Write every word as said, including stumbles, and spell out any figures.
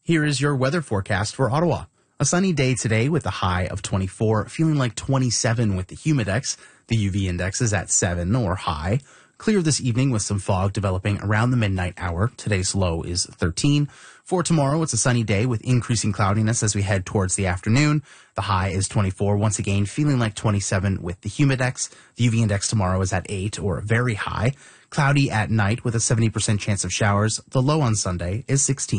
Here is your weather forecast for Ottawa. A sunny day today with a high of twenty-four, feeling like twenty-seven with the humidex. The U V index is at seven or high. Clear this evening with some fog developing around the midnight hour. Today's low is thirteen. For tomorrow, it's a sunny day with increasing cloudiness as we head towards the afternoon. The high is twenty-four, once again feeling like twenty-seven with the humidex. The U V index tomorrow is at eight or very high. Cloudy at night with a seventy percent chance of showers. The low on Sunday is sixteen.